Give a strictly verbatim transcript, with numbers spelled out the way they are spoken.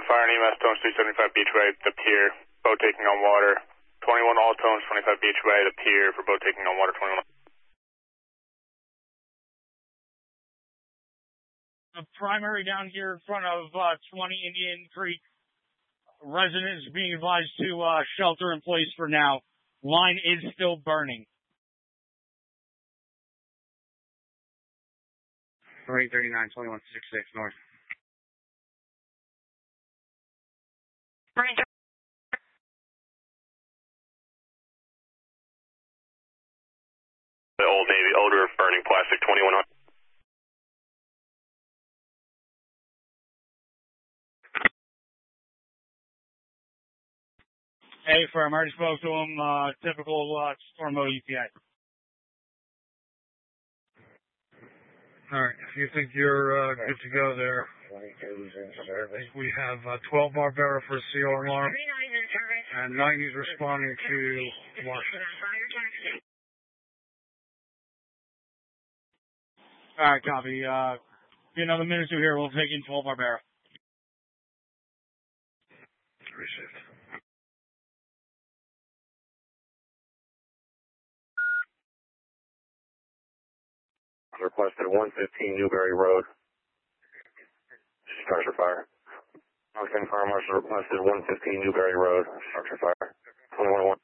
twenty-one fire and E M S, tones three seventy-five Beachway, the pier, boat taking on water. twenty-one all tones, twenty-five Beachway, the pier for boat taking on water, twenty-one. The primary down here in front of uh, twenty Indian Creek. Residents being advised to uh, shelter in place for now. Line is still burning. three thirty-nine, twenty-one sixty-six north. The Old Navy odor of burning plastic, twenty-one hundred. Hey, firm, I already spoke to him. Uh, typical uh, storm mode E P A. All right, if you think you're uh, good to go there, we have uh, twelve Barbera for a C O alarm, and ninety's responding to Marshall. All right, copy. Uh, be another minute or two here. We'll take in twelve Barbera. Received. Requested one fifteen Newberry Road. Structure fire. Northern Fire Marshal requested one fifteen Newberry Road. Structure fire. twenty-one one.